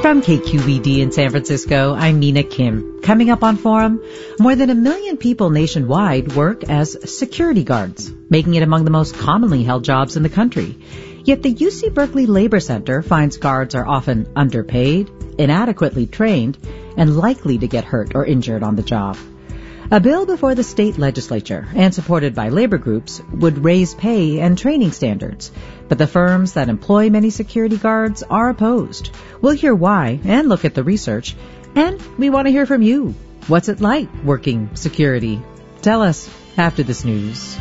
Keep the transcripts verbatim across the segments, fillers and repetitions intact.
From K Q E D in San Francisco, I'm Mina Kim. Coming up on Forum, more than a million people nationwide work as security guards, making it among the most commonly held jobs in the country. Yet the U C Berkeley Labor Center finds guards are often underpaid, inadequately trained, and likely to get hurt or injured on the job. A bill before the state legislature and supported by labor groups would raise pay and training standards. But the firms that employ many security guards are opposed. We'll hear why and look at the research. And we want to hear from you. What's it like working security? Tell us after this news.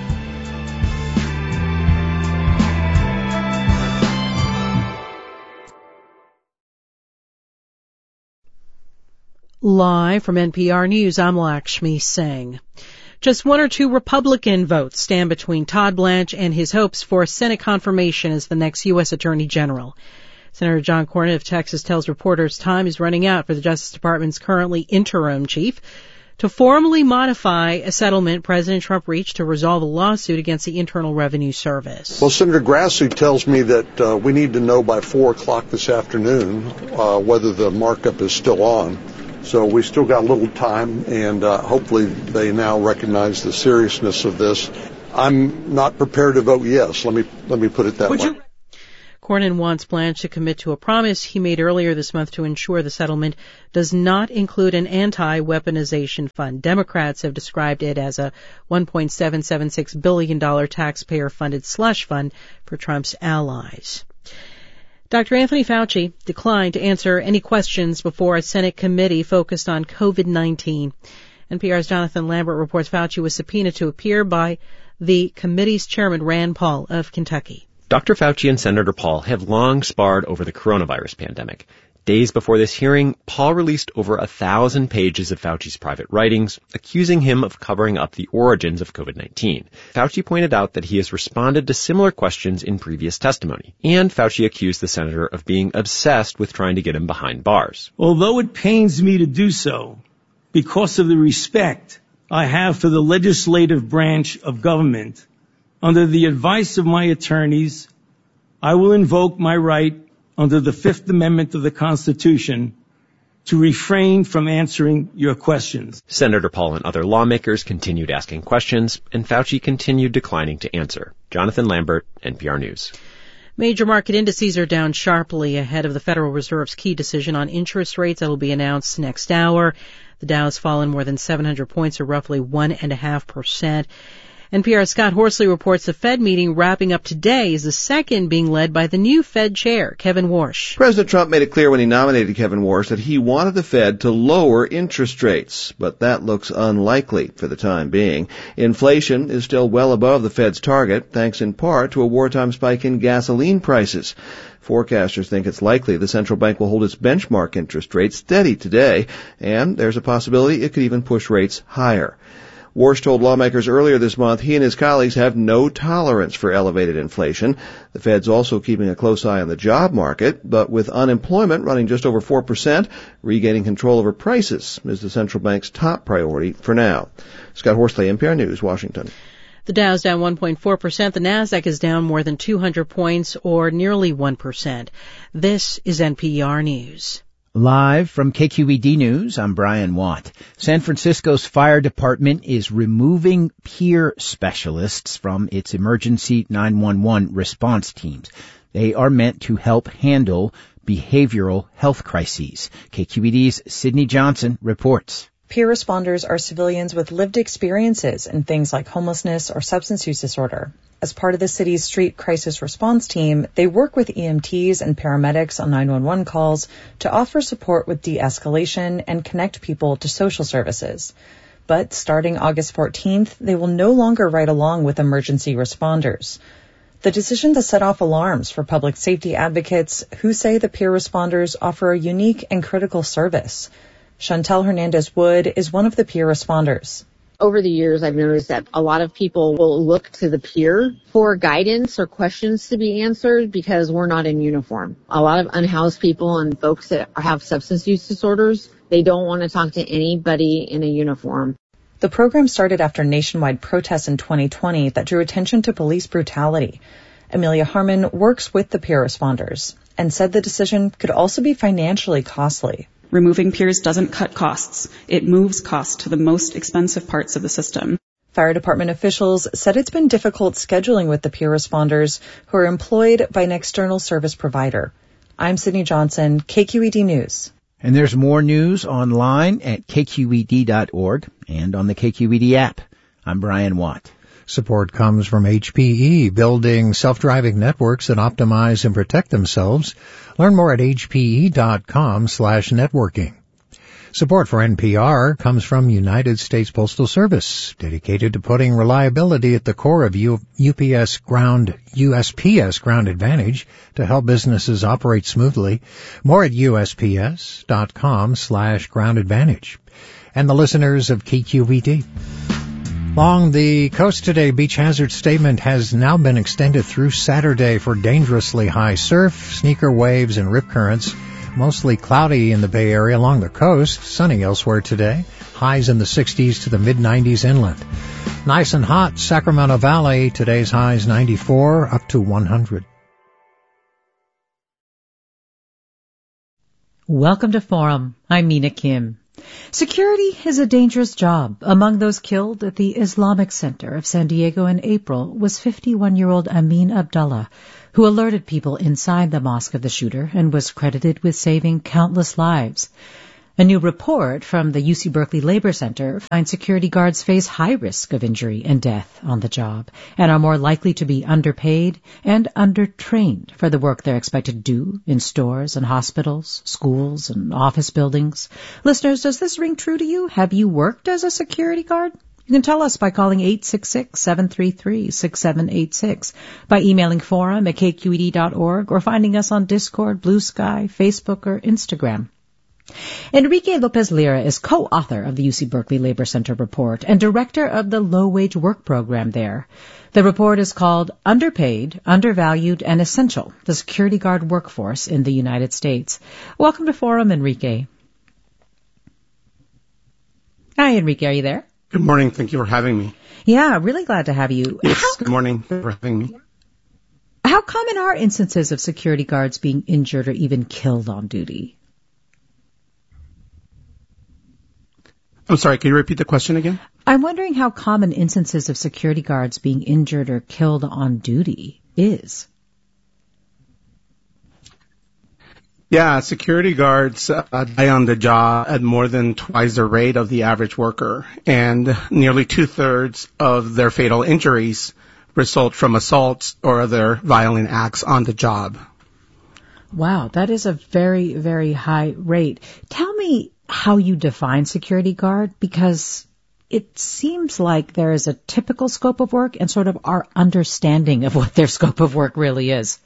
Live from N P R News, I'm Lakshmi Singh. Just one or two Republican votes stand between Todd Blanche and his hopes for Senate confirmation as the next U S Attorney General. Senator John Cornyn of Texas tells reporters time is running out for the Justice Department's currently interim chief to formally modify a settlement President Trump reached to resolve a lawsuit against the Internal Revenue Service. Well, Senator Grassley tells me that uh, we need to know by four o'clock this afternoon uh, whether the markup is still on. So we still got a little time, and uh, hopefully they now recognize the seriousness of this. I'm not prepared to vote yes. Let me let me put it that Would way. You? Cornyn wants Blanche to commit to a promise he made earlier this month to ensure the settlement does not include an anti-weaponization fund. Democrats have described it as a one point seven seven six billion dollars taxpayer-funded slush fund for Trump's allies. Doctor Anthony Fauci declined to answer any questions before a Senate committee focused on COVID nineteen. N P R's Jonathan Lambert reports Fauci was subpoenaed to appear by the committee's chairman, Rand Paul of Kentucky. Doctor Fauci and Senator Paul have long sparred over the coronavirus pandemic. Days before this hearing, Paul released over a thousand pages of Fauci's private writings, accusing him of covering up the origins of COVID nineteen. Fauci pointed out that he has responded to similar questions in previous testimony, and Fauci accused the senator of being obsessed with trying to get him behind bars. Although it pains me to do so, because of the respect I have for the legislative branch of government, under the advice of my attorneys, I will invoke my right under the Fifth Amendment of the Constitution to refrain from answering your questions. Senator Paul and other lawmakers continued asking questions, and Fauci continued declining to answer. Jonathan Lambert, N P R News. Major market indices are down sharply ahead of the Federal Reserve's key decision on interest rates that will be announced next hour. The Dow has fallen more than seven hundred points, or roughly one point five percent. N P R's Scott Horsley reports the Fed meeting wrapping up today is the second being led by the new Fed chair, Kevin Warsh. President Trump made it clear when he nominated Kevin Warsh that he wanted the Fed to lower interest rates, but that looks unlikely for the time being. Inflation is still well above the Fed's target, thanks in part to a wartime spike in gasoline prices. Forecasters think it's likely the central bank will hold its benchmark interest rate steady today, and there's a possibility it could even push rates higher. Warsh told lawmakers earlier this month he and his colleagues have no tolerance for elevated inflation. The Fed's also keeping a close eye on the job market, but with unemployment running just over four percent, regaining control over prices is the central bank's top priority for now. Scott Horsley, N P R News, Washington. The Dow's down one point four percent. The Nasdaq is down more than two hundred points, or nearly one percent. This is N P R News. Live from K Q E D News, I'm Brian Watt. San Francisco's fire department is removing peer specialists from its emergency nine one one response teams. They are meant to help handle behavioral health crises. K Q E D's Sydney Johnson reports. Peer responders are civilians with lived experiences in things like homelessness or substance use disorder. As part of the city's street crisis response team, they work with E M Ts and paramedics on nine one one calls to offer support with de-escalation and connect people to social services. But starting August fourteenth, they will no longer ride along with emergency responders. The decision to set off alarms for public safety advocates who say the peer responders offer a unique and critical service. Chantel Hernandez-Wood is one of the peer responders. Over the years, I've noticed that a lot of people will look to the peer for guidance or questions to be answered because we're not in uniform. A lot of unhoused people and folks that have substance use disorders, they don't want to talk to anybody in a uniform. The program started after nationwide protests in twenty twenty that drew attention to police brutality. Amelia Harmon works with the peer responders. and said the decision could also be financially costly. Removing peers doesn't cut costs. It moves costs to the most expensive parts of the system. Fire department officials said it's been difficult scheduling with the peer responders who are employed by an external service provider. I'm Sydney Johnson, K Q E D News. And there's more news online at K Q E D dot org and on the K Q E D app. I'm Brian Watt. Support comes from H P E, building self-driving networks that optimize and protect themselves. Learn more at H P E dot com slash networking. Support for N P R comes from United States Postal Service, dedicated to putting reliability at the core of U- UPS ground, U S P S Ground Advantage to help businesses operate smoothly. More at U S P S dot com slash ground advantage. And the listeners of K Q E D. Along the coast today, beach hazard statement has now been extended through Saturday for dangerously high surf, sneaker waves, and rip currents. Mostly cloudy in the Bay Area along the coast, sunny elsewhere today. Highs in the sixties to the mid nineties inland. Nice and hot, Sacramento Valley. Today's highs ninety-four up to one hundred. Welcome to Forum. I'm Mina Kim. Security is a dangerous job. Among those killed at the Islamic Center of San Diego in April was fifty-one-year-old Amin Abdullah, who alerted people inside the mosque of the shooter and was credited with saving countless lives. A new report from the U C Berkeley Labor Center finds security guards face high risk of injury and death on the job and are more likely to be underpaid and undertrained for the work they're expected to do in stores and hospitals, schools and office buildings. Listeners, does this ring true to you? Have you worked as a security guard? You can tell us by calling eight six six, seven three three, six seven eight six, by emailing forum at K Q E D dot org, or finding us on Discord, Blue Sky, Facebook, or Instagram. Enrique Lopez Lira is co-author of the U C Berkeley Labor Center report and director of the low-wage work program there. The report is called Underpaid, Undervalued, and Essential, the Security Guard Workforce in the United States. Welcome to Forum, Enrique. Hi, Enrique. Are you there? Good morning. Thank you for having me. Yeah, really glad to have you. Yes, how, good morning. Thank you for having me. How common are instances of security guards being injured or even killed on duty? I'm sorry, can you repeat the question again? I'm wondering how common instances of security guards being injured or killed on duty is. Yeah, security guards uh, die on the job at more than twice the rate of the average worker, and nearly two-thirds of their fatal injuries result from assaults or other violent acts on the job. Wow, that is a very, very high rate. Tell me how you define security guard, because it seems like there is a typical scope of work and sort of our understanding of what their scope of work really is.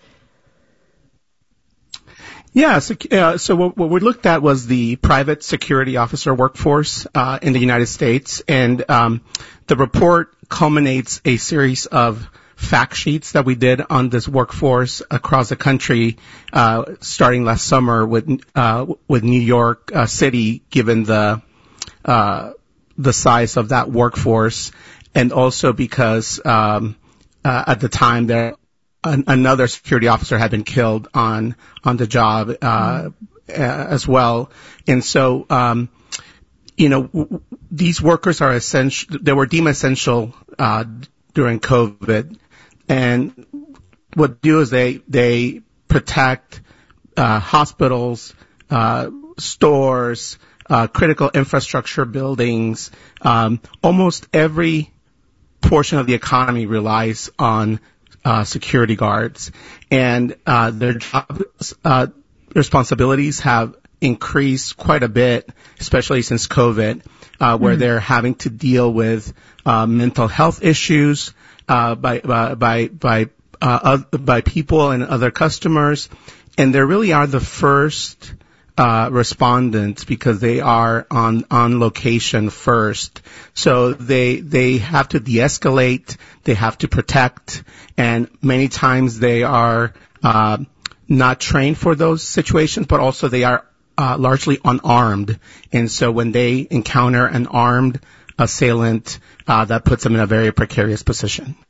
Yeah, so, uh, so what, what we looked at was the private security officer workforce uh, in the United States, and um, the report culminates a series of fact sheets that we did on this workforce across the country, uh, starting last summer with uh, with New York uh, City, given the uh, the size of that workforce, and also because um, uh, at the time there an, another security officer had been killed on on the job uh, mm-hmm. as well, and so um, you know w- these workers are essential. They were deemed essential uh, during COVID. And what they do is they, they protect, uh, hospitals, uh, stores, uh, critical infrastructure buildings. Um, almost every portion of the economy relies on, uh, security guards. And, uh, their job, uh, responsibilities have increased quite a bit, especially since COVID, uh, where mm-hmm. they're having to deal with, uh, mental health issues, Uh, by by by by, uh, by people and other customers, and they really are the first uh, respondents because they are on on location first. So they they have to de-escalate, they have to protect, and many times they are uh, not trained for those situations, but also they are uh, largely unarmed, and so when they encounter an armed assailant, uh, that puts them in a very precarious position.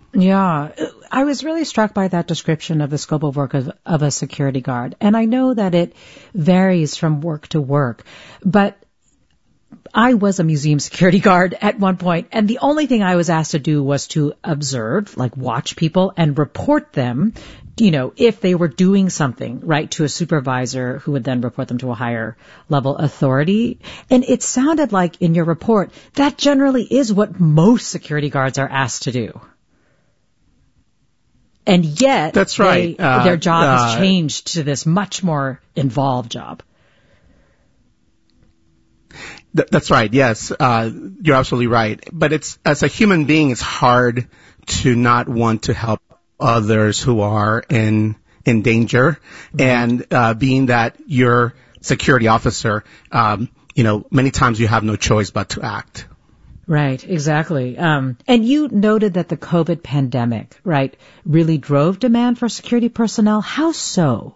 Yeah, I was really struck by that description of the scope of work of, of a security guard. And I know that it varies from work to work, but I was a museum security guard at one point, and the only thing I was asked to do was to observe, like watch people and report them, you know, if they were doing something, right, to a supervisor who would then report them to a higher level authority. And it sounded like in your report, that generally is what most security guards are asked to do. And yet, That's right. They, uh, their job uh, has changed to this much more involved job. Th- that's right. Yes, uh, you're absolutely right. But it's, as a human being, it's hard to not want to help others who are in in danger. Mm-hmm. And uh, being that you're security officer, um, you know, many times you have no choice but to act. Right, exactly. Um, and you noted that the COVID pandemic, right, really drove demand for security personnel. How so?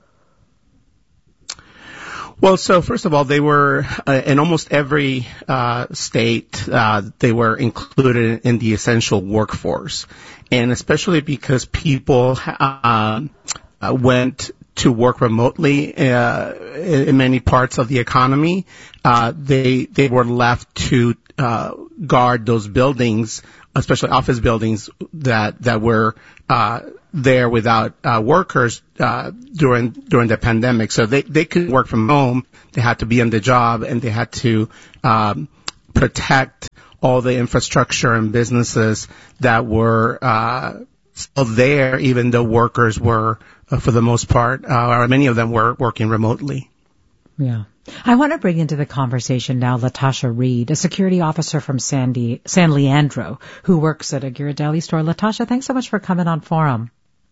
Well, so first of all, they were uh, in almost every uh, state. Uh, they were included in the essential workforce, and especially because people uh, uh, went to work remotely uh, in, in many parts of the economy. Uh, they they were left to uh, guard those buildings, especially office buildings that that were uh, there without uh, workers uh, during during the pandemic. So they they couldn't work from home. They had to be on the job, and they had to um, protect all the infrastructure and businesses that were uh, still there, even though workers were, uh, for the most part, uh, or many of them were working remotely. Yeah. I want to bring into the conversation now Latasha Reed, a security officer from San, Di- San Leandro, who works at a Ghirardelli store. Latasha, thanks so much for coming on Forum.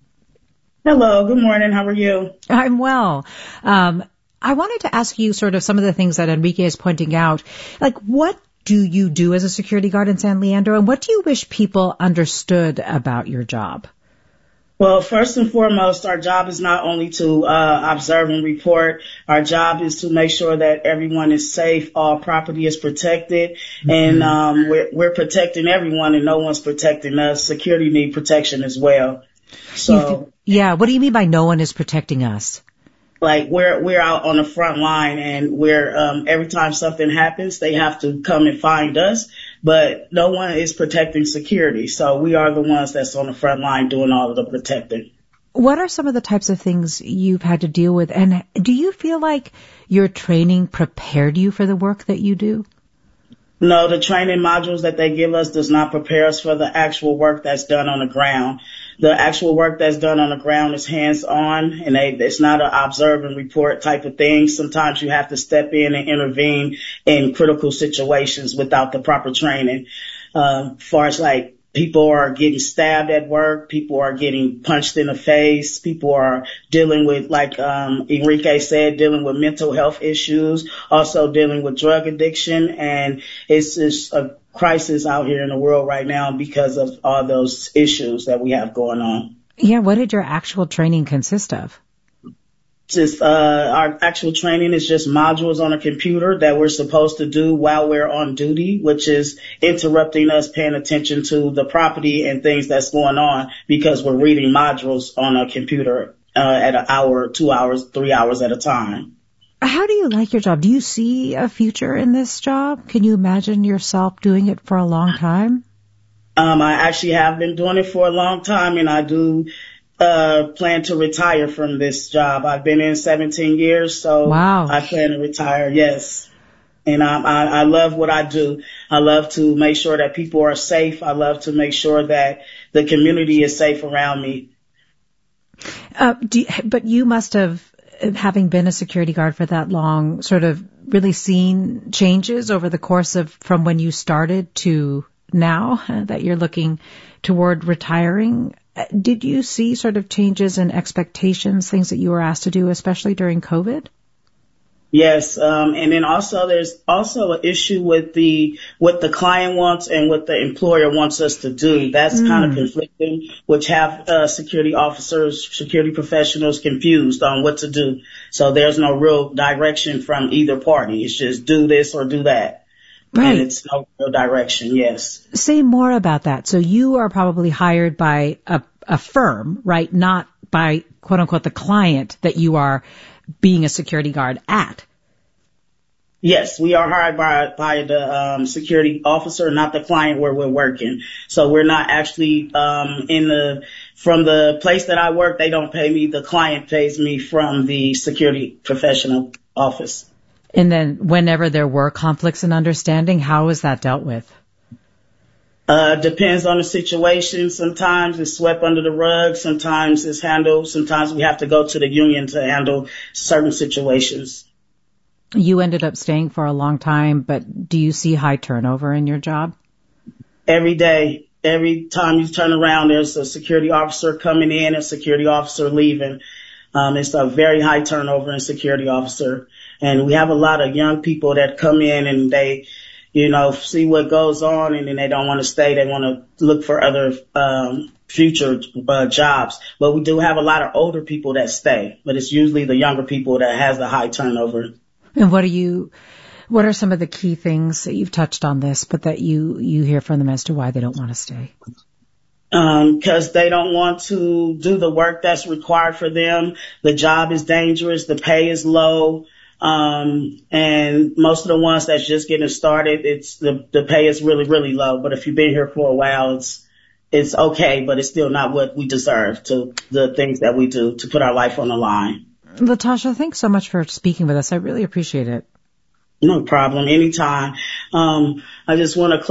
Hello, good morning. How are you? I'm well. Um, I wanted to ask you sort of some of the things that Enrique is pointing out. Like, what do you do as a security guard in San Leandro, and what do you wish people understood about your job? Well, first and foremost, our job is not only to uh, observe and report. Our job is to make sure that everyone is safe, all property is protected, mm-hmm. and um, we're, we're protecting everyone, and no one's protecting us. Security need protection as well. So, yeah, what do you mean by no one is protecting us? Like we're we're out on the front line, and we're um, every time something happens, they have to come and find us. But no one is protecting security, so we are the ones that's on the front line doing all of the protecting. What are some of the types of things you've had to deal with, and do you feel like your training prepared you for the work that you do? No, the training modules that they give us does not prepare us for the actual work that's done on the ground. The actual work that's done on the ground is hands-on, and they, it's not an observe and report type of thing. Sometimes you have to step in and intervene in critical situations without the proper training. Um, as far as like people are getting stabbed at work, people are getting punched in the face, people are dealing with, like um, Enrique said, dealing with mental health issues, also dealing with drug addiction, and it's just a crisis out here in the world right now because of all those issues that we have going on. Yeah, what did your actual training consist of? Just uh our actual training is just modules on a computer that we're supposed to do while we're on duty, which is interrupting us paying attention to the property and things that's going on because we're reading modules on a computer uh, at an hour, two hours, three hours at a time. How do you like your job? Do you see a future in this job? Can you imagine yourself doing it for a long time? Um, I actually have been doing it for a long time, and I do uh plan to retire from this job. I've been in seventeen years, so wow. I plan to retire, yes. And I, I, I love what I do. I love to make sure that people are safe. I love to make sure that the community is safe around me. Uh, do you, but you must have, having been a security guard for that long, sort of really seen changes over the course of from when you started to now uh, that you're looking toward retiring. Did you see sort of changes in expectations, things that you were asked to do, especially during COVID? Yes, um, and then also there's also an issue with the what the client wants and what the employer wants us to do. That's mm. kind of conflicting, which have uh, security officers, security professionals confused on what to do. So there's no real direction from either party. It's just do this or do that. Right. And it's no real direction, yes. Say more about that. So you are probably hired by a, a firm, right? Not by, quote unquote, the client that you are being a security guard at. Yes, we are hired by by the um, security officer, not the client where we're working. So we're not actually um, in the from the place that I work. They don't pay me. The client pays me from the security professional office. And then whenever there were conflicts in understanding, how was that dealt with? Uh, depends on the situation. Sometimes it's swept under the rug. Sometimes it's handled. Sometimes we have to go to the union to handle certain situations. You ended up staying for a long time, but do you see high turnover in your job? Every day, every time you turn around, there's a security officer coming in, a security officer leaving. Um, it's a very high turnover in security officer. And we have a lot of young people that come in and they, you know, see what goes on and then they don't want to stay. They want to look for other um, future uh, jobs. But we do have a lot of older people that stay, but it's usually the younger people that has the high turnover. And what are you, what are some of the key things that you've touched on this, but that you, you hear from them as to why they don't want to stay? Um, cause they don't want to do the work that's required for them. The job is dangerous. The pay is low. Um, and most of the ones that's just getting started, it's the, the pay is really, really low. But if you've been here for a while, it's, it's okay, but it's still not what we deserve to the things that we do to put our life on the line. Latasha, thanks so much for speaking with us. I really appreciate it. No problem. Anytime. Um, I just want to